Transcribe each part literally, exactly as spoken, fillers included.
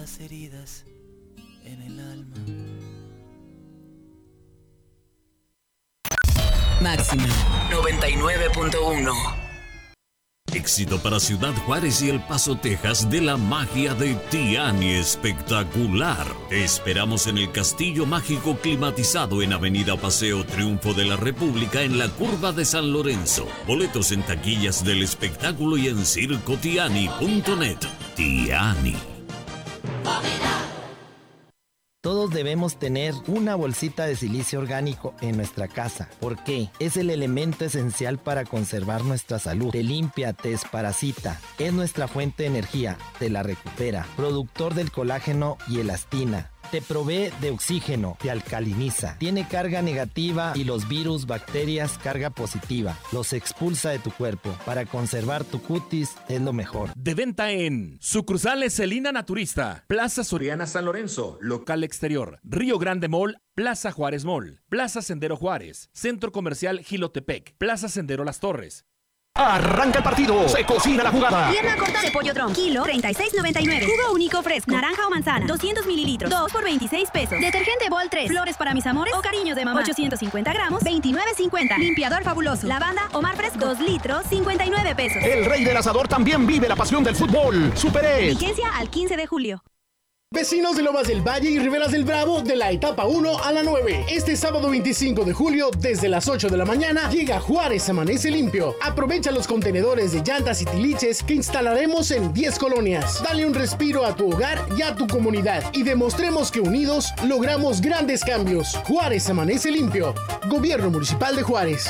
las heridas en el alma. Máxima noventa y nueve punto uno. Éxito para Ciudad Juárez y El Paso, Texas, de la magia de Tiani Espectacular. Te esperamos en el Castillo Mágico climatizado en Avenida Paseo Triunfo de la República en la curva de San Lorenzo. Boletos en taquillas del espectáculo y en circo tiani punto net. Tiani. Todos debemos tener una bolsita de silicio orgánico en nuestra casa. ¿Por qué? Es el elemento esencial para conservar nuestra salud. Te limpia, te desparasita. Es nuestra fuente de energía. Te la recupera. Productor del colágeno y elastina. Te provee de oxígeno, te alcaliniza. Tiene carga negativa y los virus, bacterias, carga positiva. Los expulsa de tu cuerpo. Para conservar tu cutis es lo mejor. De venta en sucursales Celina Naturista, Plaza Soriana San Lorenzo, local exterior, Río Grande Mall, Plaza Juárez Mall, Plaza Sendero Juárez, Centro Comercial Gilotepec, Plaza Sendero Las Torres. Arranca el partido, se cocina la jugada. Pierna corta de pollo dron, kilo treinta y seis noventa y nueve. Jugo único fresco, naranja o manzana, doscientos mililitros, dos por veintiséis pesos. Detergente Bol tres, flores para mis amores o cariños de mamá, ochocientos cincuenta gramos, veintinueve cincuenta. Limpiador fabuloso, lavanda Omar Fresco, dos litros, cincuenta y nueve pesos. El rey del asador también vive la pasión del fútbol. Superé. Vigencia al quince de julio. Vecinos de Lomas del Valle y Riberas del Bravo, de la etapa uno a la nueve. Este sábado veinticinco de julio, desde las ocho de la mañana, llega Juárez Amanece Limpio. Aprovecha los contenedores de llantas y tiliches que instalaremos en diez colonias. Dale un respiro a tu hogar y a tu comunidad y demostremos que unidos logramos grandes cambios. Juárez Amanece Limpio. Gobierno Municipal de Juárez.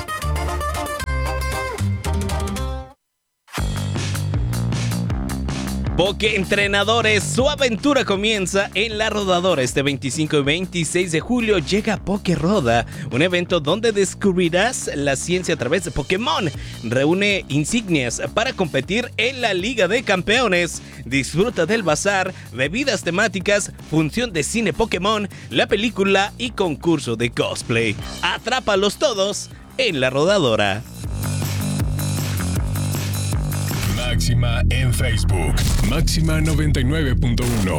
Poke Entrenadores, su aventura comienza en La Rodadora. Este veinticinco y veintiséis de julio llega Poke Roda, un evento donde descubrirás la ciencia a través de Pokémon. Reúne insignias para competir en la Liga de Campeones. Disfruta del bazar, bebidas temáticas, función de cine Pokémon, la película y concurso de cosplay. Atrápalos todos en La Rodadora. Máxima en Facebook. Máxima noventa y nueve punto uno.